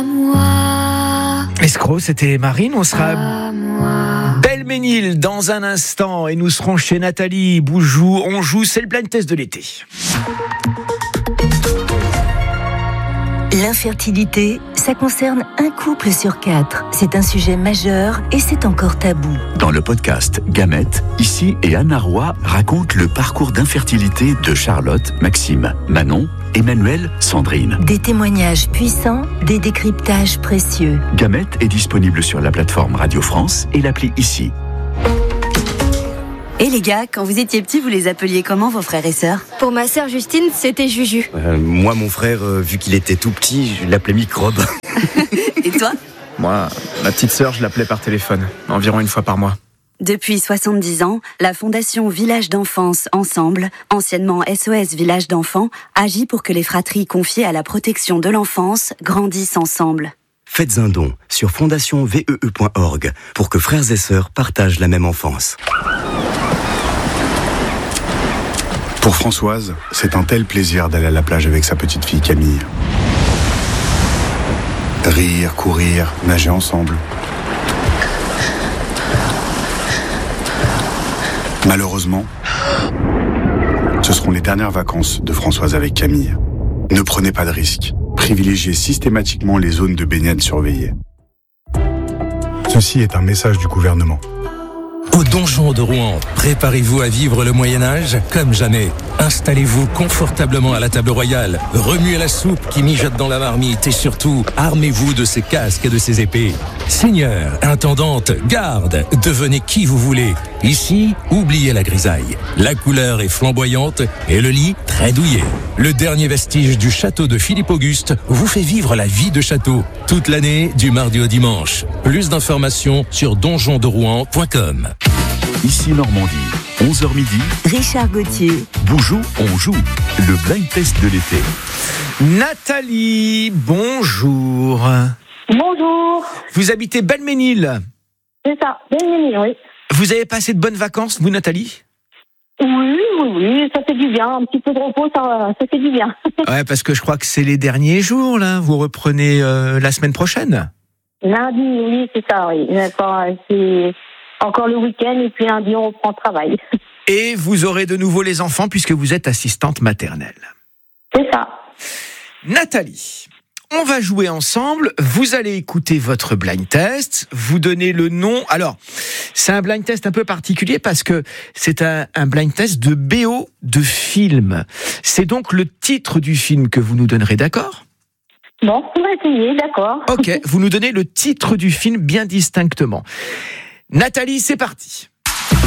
À moi. Escroc, c'était Marine. On sera À moi. Belménil dans un instant et nous serons chez Nathalie Boujou. On joue, c'est le blind test de l'été. L'infertilité, ça concerne un couple sur 4. C'est un sujet majeur et c'est encore tabou. Dans le podcast Gamètes, Ici et Anna Roy racontent le parcours d'infertilité de Charlotte, Maxime, Manon, Emmanuel, Sandrine. Des témoignages puissants, des décryptages précieux. Gamètes est disponible sur la plateforme Radio France et l'appli Ici. Et les gars, quand vous étiez petits, vous les appeliez comment vos frères et sœurs ? Pour ma sœur Justine, c'était Juju. Moi, mon frère, vu qu'il était tout petit, je l'appelais Microbe. Et toi ? Moi, ma petite sœur, je l'appelais par téléphone, environ une fois par mois. Depuis 70 ans, la Fondation Village d'Enfance Ensemble, anciennement SOS Village d'Enfants, agit pour que les fratries confiées à la protection de l'enfance grandissent ensemble. Faites un don sur fondationvee.org pour que frères et sœurs partagent la même enfance. Pour Françoise, c'est un tel plaisir d'aller à la plage avec sa petite fille Camille. Rire, courir, nager ensemble. Malheureusement, ce seront les dernières vacances de Françoise avec Camille. Ne prenez pas de risques. Privilégiez systématiquement les zones de baignade surveillées. Ceci est un message du gouvernement. Au donjon de Rouen, préparez-vous à vivre le Moyen-Âge comme jamais. Installez-vous confortablement à la table royale, remuez la soupe qui mijote dans la marmite et surtout, armez-vous de ces casques et de ces épées. Seigneur, intendante, garde, devenez qui vous voulez. Ici, oubliez la grisaille. La couleur est flamboyante et le lit très douillet. Le dernier vestige du château de Philippe-Auguste vous fait vivre la vie de château toute l'année du mardi au dimanche. Plus d'informations sur donjonderouen.com. Ici Normandie, 11h midi. Richard Gauthier. Boujou, on joue. Le blind test de l'été. Nathalie, bonjour. Bonjour. Vous habitez Belménil. C'est ça, Belménil, oui. Vous avez passé de bonnes vacances, vous, Nathalie ? Oui, ça fait du bien. Un petit peu de repos, ça fait du bien. Ouais, parce que je crois que c'est les derniers jours, là. Vous reprenez la semaine prochaine ? Lundi, oui, c'est ça, oui. D'accord, c'est encore le week-end et puis lundi, on reprend le travail. Et vous aurez de nouveau les enfants puisque vous êtes assistante maternelle. C'est ça. Nathalie, on va jouer ensemble. Vous allez écouter votre blind test. Vous donnez le nom. Alors, c'est un blind test un peu particulier parce que c'est un blind test de BO de film. C'est donc le titre du film que vous nous donnerez, d'accord ? Bon, on va essayer, d'accord. Ok, vous nous donnez le titre du film bien distinctement. Nathalie, c'est parti.